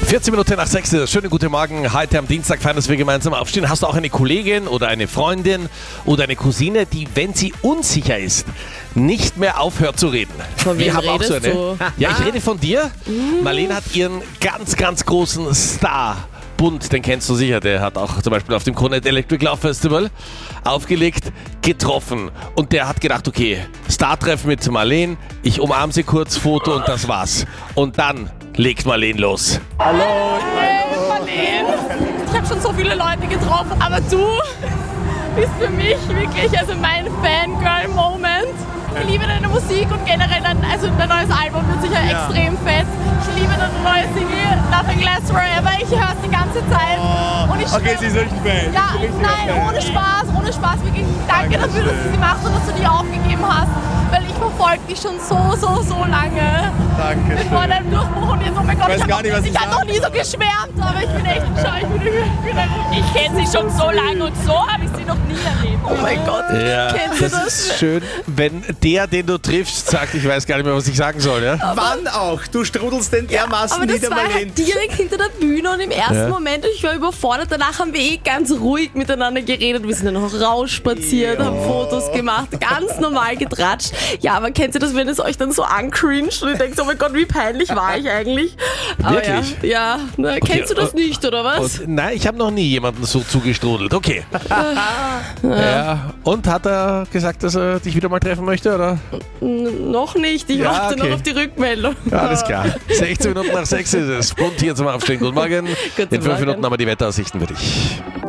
14 Minuten nach 6 ist. Schönen guten Morgen. Heute am Dienstag feiern, dass wir gemeinsam aufstehen. Hast du auch eine Kollegin oder eine Freundin oder eine Cousine, die, wenn sie unsicher ist, nicht mehr aufhört zu reden? Von wem redest du? Ja, ich rede von dir. Marlene hat ihren ganz, ganz großen Star. Bund, den kennst du sicher, der hat auch zum Beispiel auf dem Kronet Electric Love Festival aufgelegt, getroffen. Und der hat gedacht, okay, Star-Treff mit Marlene, ich umarme sie kurz, Foto und das war's. Und dann legt Marlene los. Hallo! Hey, Marlene! Ich habe schon so viele Leute getroffen, aber du bist für mich wirklich mein Fangirl-Moment. Ich liebe deine Musik und generell dein neues Album wird sicher extrem fett. Ich liebe deine neue Single, Nothing Lasts Forever. Ich höre es die ganze Zeit. Und ich Okay, sie ist wirklich ein Fan. Ja, nein, ohne Spaß. Wirklich danke dafür, dass du sie machst und dass du die aufgegeben hast. Weil ich verfolge dich schon so lange. Danke. Vor deinem Durchbruch und jetzt, oh mein Gott, Ich weiß gar nicht, was ich habe noch nie so geschwärmt, aber ich bin echt Ich kenne sie schon so lange und so habe ich sie noch nie erlebt. Oh mein Gott, Ja, kennst du das ist schön, wenn der, den du triffst, sagt, ich weiß gar nicht mehr, was ich sagen soll. Ja? Wann auch? Du strudelst den dermaßen Aber das nieder, war Marlene. halt direkt hinter der Bühne und im ersten Moment, ich war überfordert. Danach haben wir ganz ruhig miteinander geredet. Wir sind dann noch rausspaziert, haben Fotos gemacht, ganz normal getratscht. Ja, aber kennt ihr das, wenn es euch dann so ancringt und ihr denkt, oh mein Gott, wie peinlich war ich eigentlich? Aber Wirklich? Ja, kennst du das nicht, oder was? Und, nein, ich habe noch nie jemanden so zugestrudelt. Okay. Ja. Und hat er gesagt, dass er dich wieder mal treffen möchte, oder? Noch nicht, ich Ja, warte okay. noch auf die Rückmeldung. Ja, alles klar. 16 Minuten nach 6 ist es. Bunt hier zum Aufstehen. Guten Morgen. Guten In 5 Morgen. Minuten haben wir die Wetteraussichten für dich.